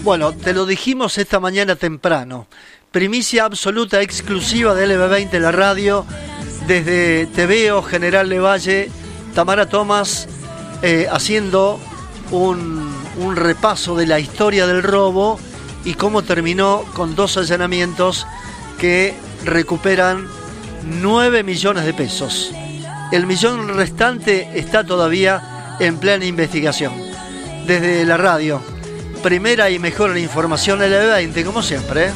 Bueno, te lo dijimos esta mañana temprano. Primicia absoluta exclusiva de LB20, la radio, desde TVO General Levalle, Tamara Tomás, haciendo un repaso de la historia del robo y cómo terminó con 2 allanamientos que recuperan 9 millones de pesos. El millón restante está todavía en plena investigación. Desde la radio, primera y mejor información LB20, como siempre.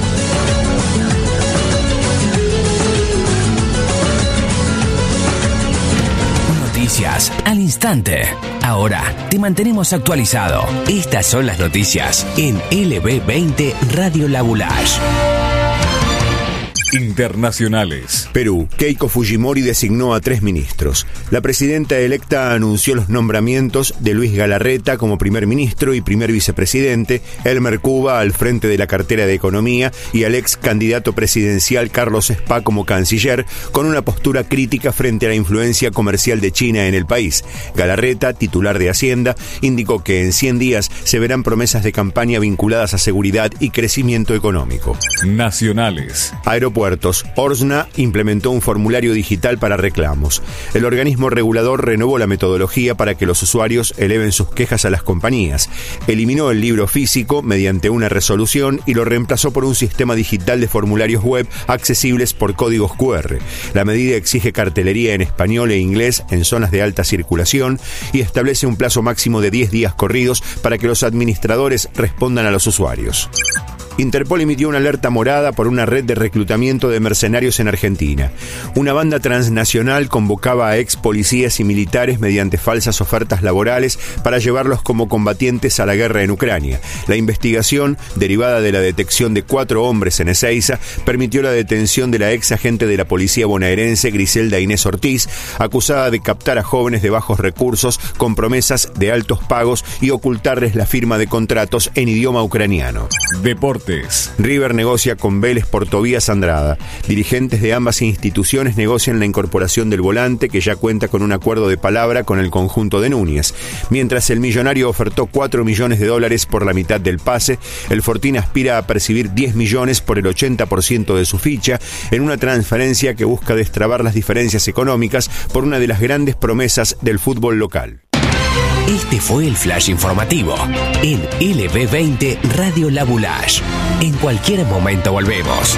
Noticias al instante. Ahora te mantenemos actualizado. Estas son las noticias en LB20 Radio La Boulage. Internacionales. Perú. Keiko Fujimori designó a 3 ministros. La presidenta electa anunció los nombramientos de Luis Galarreta como primer ministro y primer vicepresidente, Elmer Cuba al frente de la cartera de Economía y al ex candidato presidencial Carlos Spa como canciller, con una postura crítica frente a la influencia comercial de China en el país. Galarreta, titular de Hacienda, indicó que en 100 días se verán promesas de campaña vinculadas a seguridad y crecimiento económico. Nacionales. Aeropuertos. Orsna implementó un formulario digital para reclamos. El organismo regulador renovó la metodología para que los usuarios eleven sus quejas a las compañías. Eliminó el libro físico mediante una resolución y lo reemplazó por un sistema digital de formularios web accesibles por códigos QR. La medida exige cartelería en español e inglés en zonas de alta circulación y establece un plazo máximo de 10 días corridos para que los administradores respondan a los usuarios. Interpol emitió una alerta morada por una red de reclutamiento de mercenarios en Argentina. Una banda transnacional convocaba a ex policías y militares mediante falsas ofertas laborales para llevarlos como combatientes a la guerra en Ucrania. La investigación, derivada de la detección de 4 hombres en Ezeiza, permitió la detención de la ex agente de la policía bonaerense Griselda Inés Ortiz, acusada de captar a jóvenes de bajos recursos con promesas de altos pagos y ocultarles la firma de contratos en idioma ucraniano. Deportes. River negocia con Vélez por Tobías Andrada. Dirigentes de ambas instituciones negocian la incorporación del volante, que ya cuenta con un acuerdo de palabra con el conjunto de Núñez. Mientras el millonario ofertó $4 millones por la mitad del pase, el Fortín aspira a percibir 10 millones por el 80% de su ficha, en una transferencia que busca destrabar las diferencias económicas por una de las grandes promesas del fútbol local. Este fue el flash informativo en LB20 Radio La Boulage. En cualquier momento volvemos.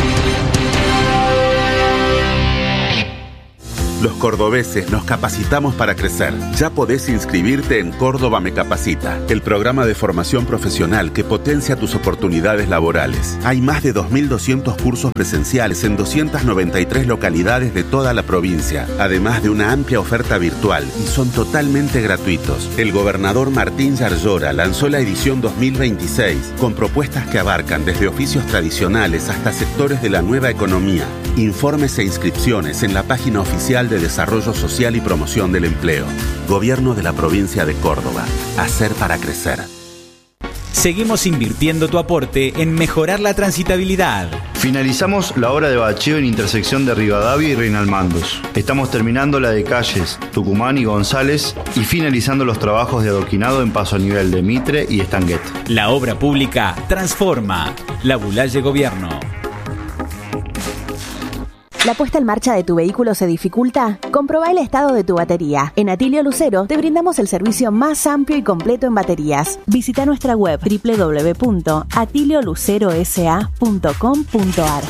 Los cordobeses nos capacitamos para crecer. Ya podés inscribirte en Córdoba Me Capacita, el programa de formación profesional que potencia tus oportunidades laborales. Hay más de 2.200 cursos presenciales en 293 localidades de toda la provincia, además de una amplia oferta virtual, y son totalmente gratuitos. El gobernador Martín Yarlora lanzó la edición 2026 con propuestas que abarcan desde oficios tradicionales hasta sectores de la nueva economía. Informes e inscripciones en la página oficial de Desarrollo Social y Promoción del Empleo. Gobierno de la Provincia de Córdoba. Hacer para crecer. Seguimos invirtiendo tu aporte en mejorar la transitabilidad. Finalizamos la obra de bacheo en intersección de Rivadavia y Reinalmandos. Estamos terminando la de calles Tucumán y González y finalizando los trabajos de adoquinado en paso a nivel de Mitre y Estanguet. La obra pública transforma. La Boulage Gobierno. ¿La puesta en marcha de tu vehículo se dificulta? Comprobá el estado de tu batería. En Atilio Lucero te brindamos el servicio más amplio y completo en baterías. Visita nuestra web www.atiliolucerosa.com.ar.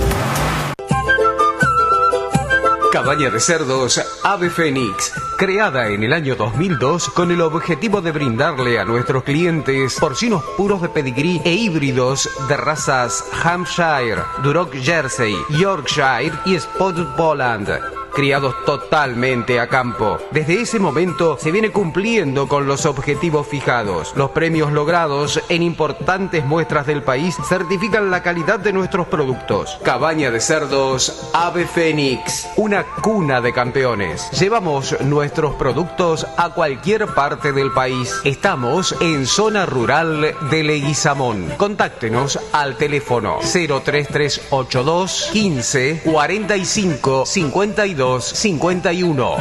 Cabaña de cerdos Ave Fénix, creada en el año 2002 con el objetivo de brindarle a nuestros clientes porcinos puros de pedigrí e híbridos de razas Hampshire, Duroc Jersey, Yorkshire y Spotted Poland, criados totalmente a campo. Desde ese momento se viene cumpliendo con los objetivos fijados. Los premios logrados en importantes muestras del país certifican la calidad de nuestros productos. Cabaña de cerdos Ave Fénix, una cuna de campeones. Llevamos nuestros productos a cualquier parte del país. Estamos en zona rural de Leguizamón. Contáctenos al teléfono 03382 15 45 52 51.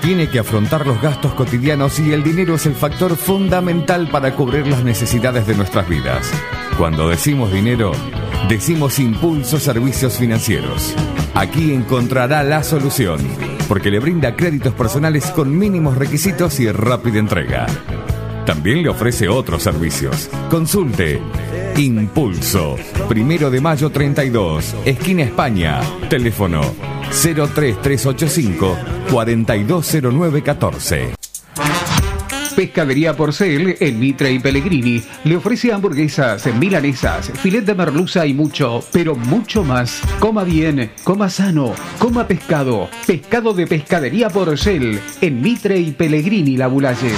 tiene que afrontar los gastos cotidianos y el dinero es el factor fundamental para cubrir las necesidades de nuestras vidas. Cuando decimos dinero, decimos Impulso Servicios Financieros. Aquí encontrará la solución, porque le brinda créditos personales con mínimos requisitos y rápida entrega. También le ofrece otros servicios. Consulte Impulso, 1 de mayo 32, esquina España. Teléfono 03385 420914. Pescadería Porcel en Mitre y Pellegrini le ofrece hamburguesas, milanesas, filet de merluza y mucho, pero mucho más. Coma bien, coma sano, coma pescado. Pescado de Pescadería Porcel en Mitre y Pellegrini, La Bulaye.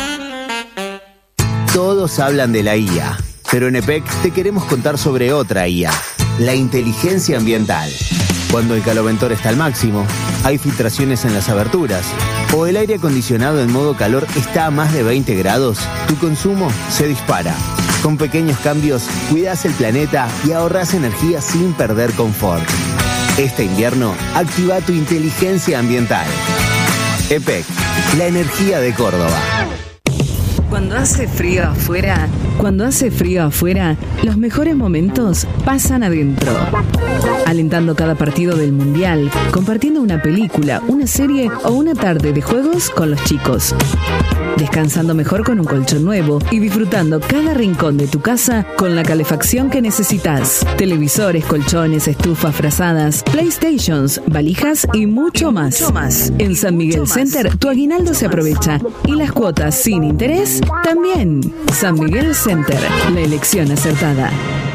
Todos hablan de la IA, pero en EPEC te queremos contar sobre otra IA, la inteligencia ambiental. Cuando el caloventor está al máximo, hay filtraciones en las aberturas, o el aire acondicionado en modo calor está a más de 20 grados, tu consumo se dispara. Con pequeños cambios, cuidas el planeta y ahorras energía sin perder confort. Este invierno, activa tu inteligencia ambiental. EPEC, la energía de Córdoba. Cuando hace frío afuera, los mejores momentos pasan adentro. Alentando cada partido del Mundial, compartiendo una película, una serie o una tarde de juegos con los chicos. Descansando mejor con un colchón nuevo y disfrutando cada rincón de tu casa con la calefacción que necesitas. Televisores, colchones, estufas, frazadas, PlayStations, valijas y mucho más. En San Miguel Center, tu aguinaldo se aprovecha y las cuotas sin interés también. San Miguel Center, la elección acertada.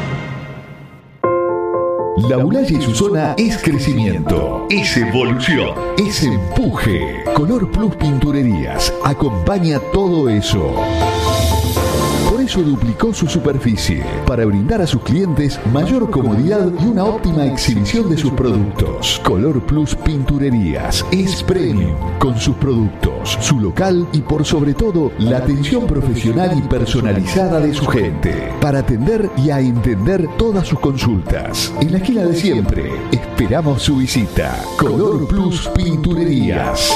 La Bulaye y su zona es crecimiento, es evolución, es empuje. Color Plus Pinturerías acompaña todo eso. Por eso duplicó su superficie, para brindar a sus clientes mayor comodidad y una óptima exhibición de sus productos. Color Plus Pinturerías es premium, con sus productos, su local y por sobre todo la atención profesional y personalizada de su gente, para atender y a entender todas sus consultas. En la esquina de siempre, esperamos su visita. Color Plus Pinturerías.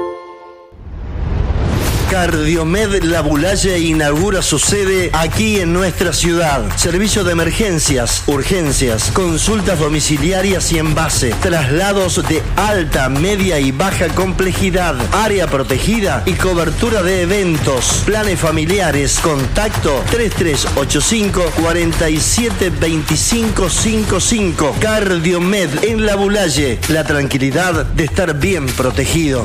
Cardiomed La Bulaye inaugura su sede aquí en nuestra ciudad. Servicio de emergencias, urgencias, consultas domiciliarias y en base, traslados de alta, media y baja complejidad, área protegida y cobertura de eventos, planes familiares. Contacto 3385 472555. Cardiomed en La Bulaye. La tranquilidad de estar bien protegido.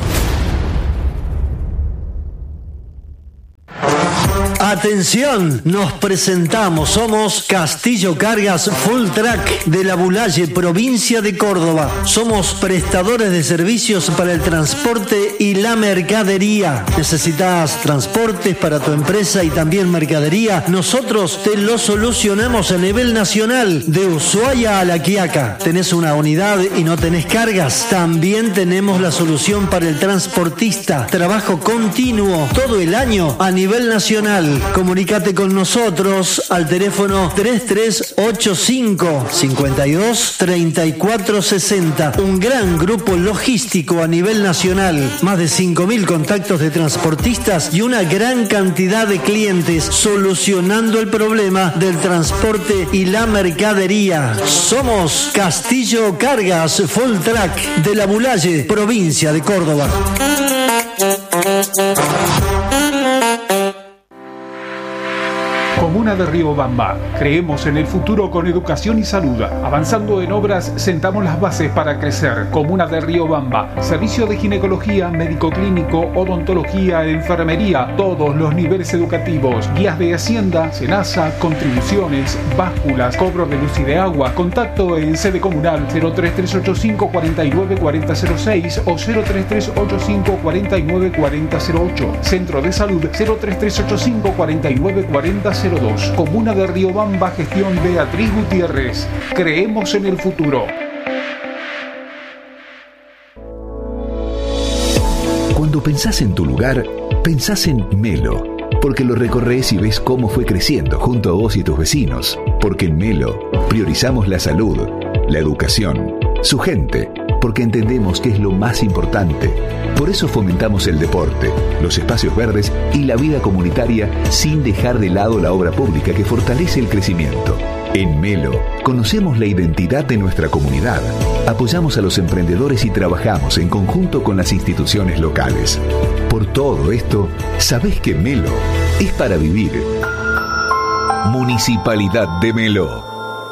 Atención, nos presentamos, somos Castillo Cargas Full Track de La Bulaye, provincia de Córdoba. Somos prestadores de servicios para el transporte y la mercadería. ¿Necesitas transportes para tu empresa y también mercadería? Nosotros te lo solucionamos a nivel nacional, de Ushuaia a La Quiaca. ¿Tenés una unidad y no tenés cargas? También tenemos la solución para el transportista. Trabajo continuo todo el año a nivel nacional. Comunícate con nosotros al teléfono 3385 52 34 60. Un gran grupo logístico a nivel nacional. Más de 5.000 contactos de transportistas y una gran cantidad de clientes solucionando el problema del transporte y la mercadería. Somos Castillo Cargas Full Track de La Bulaye, provincia de Córdoba. Comuna de Riobamba. Creemos en el futuro con educación y salud. Avanzando en obras, sentamos las bases para crecer. Comuna de Riobamba. Servicio de ginecología, médico clínico, odontología, enfermería, todos los niveles educativos. Guías de Hacienda, Senasa, contribuciones, básculas, cobro de luz y de agua. Contacto en sede comunal 03385 49 4006 o 03385 49 4008. Centro de Salud 03385 49 4002. Comuna de Riobamba, gestión Beatriz Gutiérrez. Creemos en el futuro. Cuando pensás en tu lugar, pensás en Melo, porque lo recorres y ves cómo fue creciendo junto a vos y tus vecinos. Porque en Melo priorizamos la salud, la educación, su gente, porque entendemos que es lo más importante. Por eso fomentamos el deporte, los espacios verdes y la vida comunitaria sin dejar de lado la obra pública que fortalece el crecimiento. En Melo, conocemos la identidad de nuestra comunidad, apoyamos a los emprendedores y trabajamos en conjunto con las instituciones locales. Por todo esto, sabés que Melo es para vivir. Municipalidad de Melo.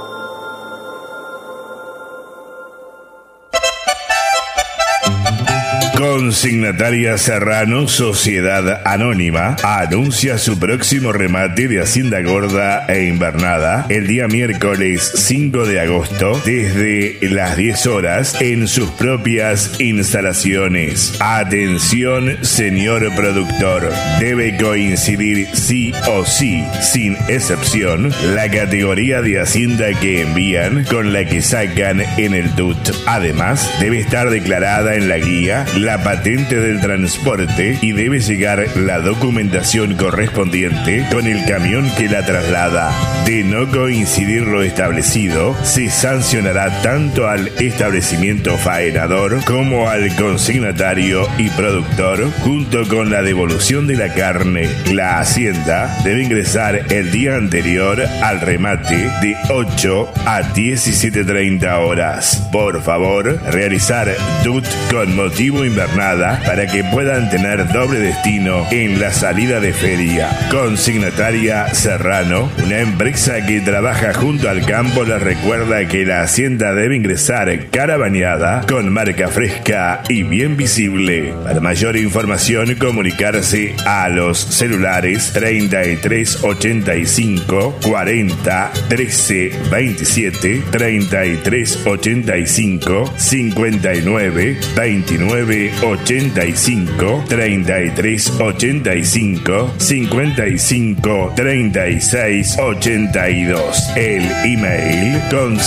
Consignataria Serrano, Sociedad Anónima, anuncia su próximo remate de Hacienda Gorda e Invernada el día miércoles 5 de agosto desde las 10 horas en sus propias instalaciones. Atención, señor productor, debe coincidir sí o sí, sin excepción, la categoría de Hacienda que envían con la que sacan en el DUT. Además, debe estar declarada en la guía la patente del transporte y debe llegar la documentación correspondiente con el camión que la traslada. De no coincidir lo establecido, se sancionará tanto al establecimiento faenador como al consignatario y productor, junto con la devolución de la carne. La Hacienda debe ingresar el día anterior al remate de 8 a 17:30 horas. Por favor, realizar DUT con motivo invernada para que puedan tener doble destino en la salida de feria. Consignataria Serrano, una empresa que trabaja junto al campo, les recuerda que la Hacienda debe ingresar cara bañada, con marca fresca y bien visible. Para mayor información, comunicarse a los celulares 33 85 40 13 27, 33 85 59 29 85, 33 85 55 36 82. El email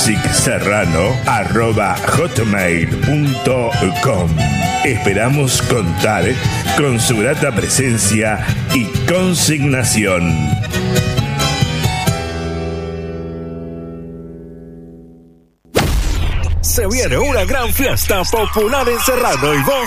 consicserrano@hotmail.com. Esperamos contar con su grata presencia y consignación. Se viene una gran fiesta popular en Serrano y vos